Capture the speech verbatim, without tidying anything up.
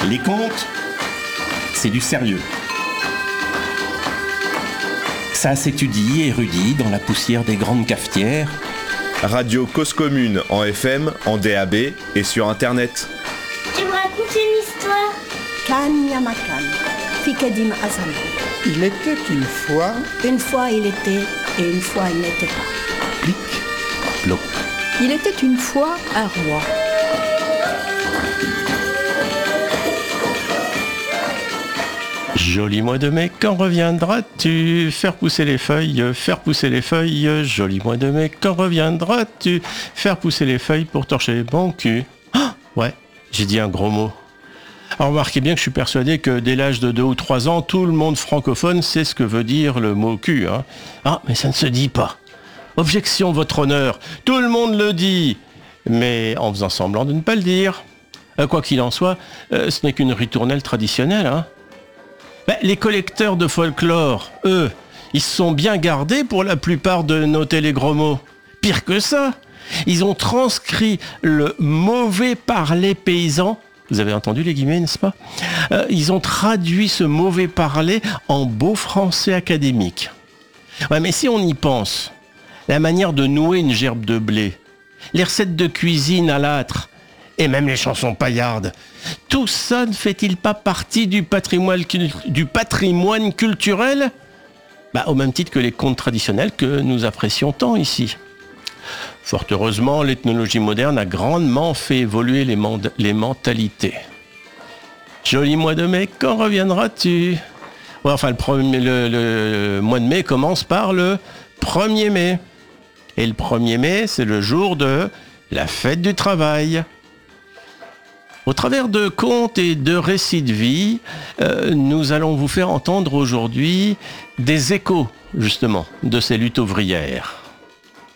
Les contes, c'est du sérieux. Ça s'étudie, érudit dans la poussière des grandes cafetières. Radio Cause Commune en F M, en D A B et sur Internet. Tu me racontes une histoire? Kan Yamakan, Fikadim Azam. Il était une fois... Une fois il était et une fois il n'était pas. Plic, ploc. Il était une fois un roi. Joli mois de mai, quand reviendras-tu faire pousser les feuilles, faire pousser les feuilles. Joli mois de mai, quand reviendras-tu faire pousser les feuilles pour torcher mon cul. Ah, ouais, j'ai dit un gros mot. Alors remarquez bien que je suis persuadé que dès l'âge de deux ou trois ans, tout le monde francophone sait ce que veut dire le mot cul. Hein. Ah, mais ça ne se dit pas. Objection, votre honneur, tout le monde le dit, mais en faisant semblant de ne pas le dire. Euh, quoi qu'il en soit, euh, ce n'est qu'une ritournelle traditionnelle, hein. Ben, les collecteurs de folklore, eux, ils se sont bien gardés pour la plupart de noter les gros mots. Pire que ça, ils ont transcrit le mauvais parler paysan. Vous avez entendu les guillemets, n'est-ce pas ? euh, Ils ont traduit ce mauvais parler en beau français académique. Ouais, mais si on y pense, la manière de nouer une gerbe de blé, les recettes de cuisine à l'âtre, et même les chansons paillardes, tout ça ne fait-il pas partie du patrimoine, du patrimoine culturel ? Bah, au même titre que les contes traditionnels que nous apprécions tant ici. Fort heureusement, l'ethnologie moderne a grandement fait évoluer les, mand- les mentalités. Joli mois de mai, quand reviendras-tu ? Ouais, enfin, le, premier, le, le mois de mai commence par le premier mai. Et le premier mai, c'est le jour de la fête du travail. Au travers de contes et de récits de vie, euh, nous allons vous faire entendre aujourd'hui des échos, justement, de ces luttes ouvrières.